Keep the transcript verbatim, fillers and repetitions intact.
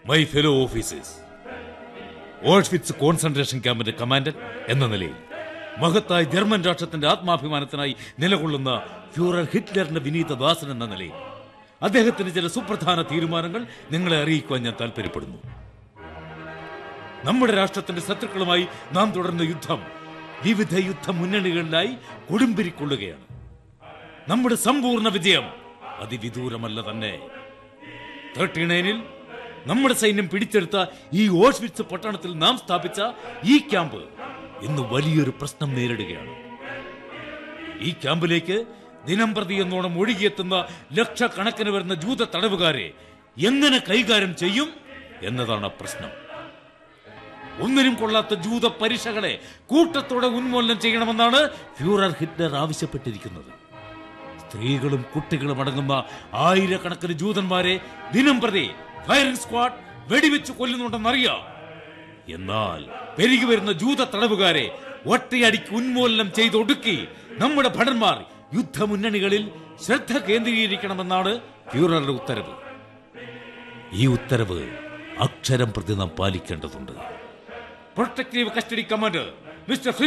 My fellow officers, Auschwitz concentration ക്യാമ്പിന്റെ commander എന്ന നിലയിൽ മഹത്തായ ജർമ്മൻ രാഷ്ട്രത്തിന്റെ ആത്മാഭിമാനത്തിനായി നിലകൊള്ളുന്ന ഫ്യൂറർ ഹിറ്റ്ലറിന്റെ വിനീത ദാസൻ എന്ന നിലയിൽ അദ്ദേഹത്തിന്റെ ചില സുപ്രധാന തീരുമാനങ്ങൾ നിങ്ങളെ അറിയിക്കുവാൻ ഞാൻ താല്പര്യപ്പെടുന്നു. നമ്മുടെ രാഷ്ട്രത്തിന്റെ ശത്രുക്കളുമായി നാം തുടർന്ന യുദ്ധം വിവിധ യുദ്ധ മുന്നണികളിലായി കൊടുമ്പിരിക്കൊള്ളുകയാണ്. നമ്മുടെ സമ്പൂർണ്ണ വിജയം അതിവിദൂരമല്ല തന്നെ. തേർട്ടി നയനിൽ നമ്മുടെ സൈന്യം പിടിച്ചെടുത്ത ഈ ഓഷ്വിറ്റ്സ് പട്ടണത്തിൽ നാം സ്ഥാപിച്ച ഈ ക്യാമ്പ് ഇന്ന് വലിയൊരു പ്രശ്നം നേരിടുകയാണ്. ഈ ക്യാമ്പിലേക്ക് ദിനം പ്രതി എന്നോണം ഒഴുകിയെത്തുന്ന ലക്ഷക്കണക്കിന് വരുന്ന ജൂത തടവുകാരെ എങ്ങനെ കൈകാര്യം ചെയ്യും എന്നതാണ് പ്രശ്നം. ഒന്നിനും കൊള്ളാത്ത ജൂത പരീക്ഷകളെ കൂട്ടത്തോടെ ഉന്മൂലനം ചെയ്യണമെന്നാണ് ഫ്യൂറർ ഹിറ്റ്ലർ ആവശ്യപ്പെട്ടിരിക്കുന്നത്. സ്ത്രീകളും കുട്ടികളും അടങ്ങുന്ന ആയിരക്കണക്കിന് ജൂതന്മാരെ ദിനം പ്രതി ഫയറിംഗ് സ്ക്വാഡ് വെടിവെച്ച് കൊല്ലുന്നുണ്ടെന്നറിയാം. എന്നാൽ പെരുകി വരുന്ന ജൂത തടവുകാരെ ഒറ്റയടിക്ക് ഉന്മൂലനം ചെയ്തൊടുക്കി നമ്മുടെ ഭടന്മാർ യുദ്ധമുന്നണികളിൽ ശ്രദ്ധ കേന്ദ്രീകരിക്കണമെന്നാണ് ഫ്യൂററുടെ ഉത്തരവ്. ഈ ഉത്തരവ് അക്ഷരം പ്രതി നാം പാലിക്കേണ്ടതുണ്ട്. Protective custody commander mister